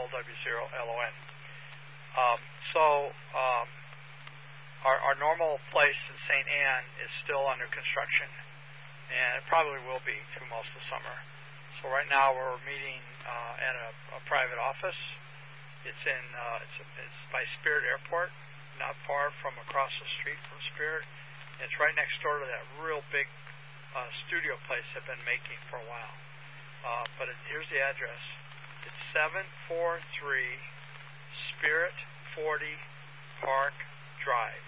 W0LON. Our normal place in St. Anne is still under construction, and it probably will be through most of the summer. So right now we're meeting at a private office. It's by Spirit Airport, not far from across the street from Spirit. It's right next door to that real big studio place they've been making for a while. But here's the address. It's 743 Spirit 40 Park Drive.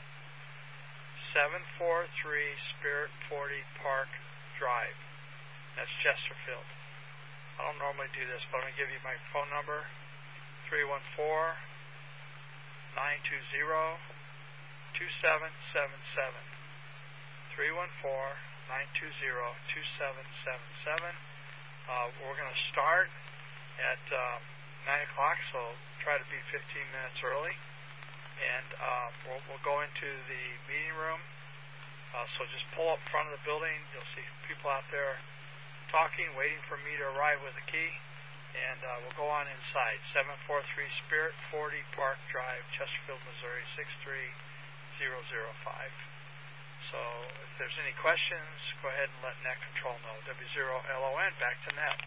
743 Spirit 40 Park Drive. That's Chesterfield. I don't normally do this, but I'm going to give you my phone number, 314-920-2777. 314-920-2777. We're going to start at 9 o'clock, so try to be 15 minutes early. And we'll go into the meeting room. So just pull up front of the building. You'll see people out there talking, waiting for me to arrive with the key. And we'll go on inside. 743 Spirit 40 Park Drive, Chesterfield, Missouri, 63005. So if there's any questions, go ahead and let Net Control know. W0LON, back to Net.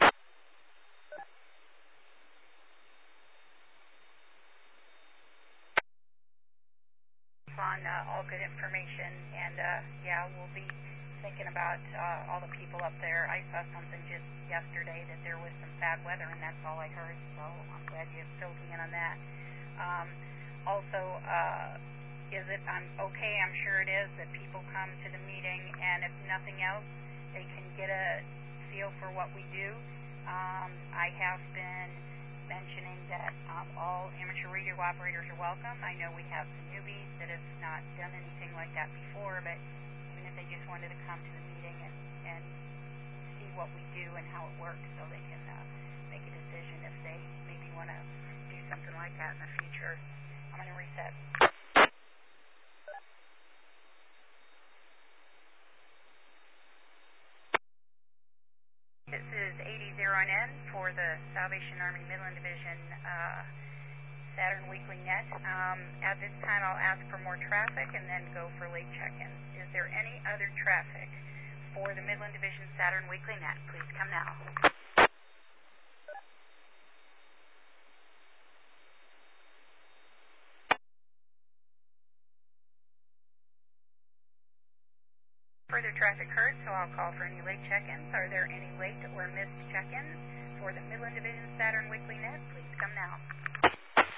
On all good information, and we'll be thinking about all the people up there. I saw something just yesterday that there was some bad weather, and that's all I heard, so I'm glad you filled me in on that. Is it okay, I'm sure it is, that people come to the meeting, and if nothing else, they can get a feel for what we do. I have been mentioning that all amateur radio operators are welcome. I know we have some newbies that have not done anything like that before, but even if they just wanted to come to the meeting and see what we do and how it works, so they can make a decision if they maybe want to do something like that in the future. I'm going to reset. This is 80-0N for the Salvation Army Midland Division Saturn Weekly Net. At this time, I'll ask for more traffic and then go for late check-ins. Is there any other traffic for the Midland Division Saturn Weekly Net? Please come now. Further traffic heard, so I'll call for any late check-ins. Are there any late or missed check-ins for the Midland Division Saturn Weekly Net? Please come now.